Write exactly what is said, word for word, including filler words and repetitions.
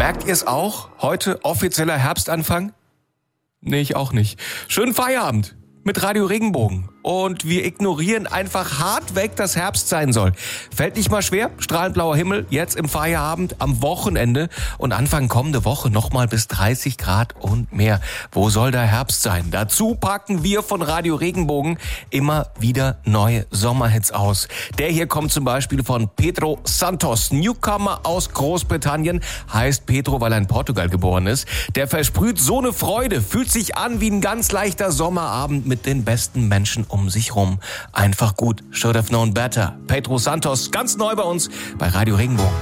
Merkt ihr es auch? Heute offizieller Herbstanfang? Nee, ich auch nicht. Schönen Feierabend mit Radio Regenbogen. Und wir ignorieren einfach hart weg, dass Herbst sein soll. Fällt nicht mal schwer, strahlend blauer Himmel, jetzt im Feierabend, am Wochenende und Anfang kommende Woche nochmal bis dreißig Grad und mehr. Wo soll da Herbst sein? Dazu packen wir von Radio Regenbogen immer wieder neue Sommerhits aus. Der hier kommt zum Beispiel von Pedro Santos, Newcomer aus Großbritannien, heißt Pedro, weil er in Portugal geboren ist. Der versprüht so eine Freude, fühlt sich an wie ein ganz leichter Sommerabend mit den besten Menschen um sich rum. Einfach gut. Should have known better. Pedro Santos, ganz neu bei uns bei Radio Regenbogen.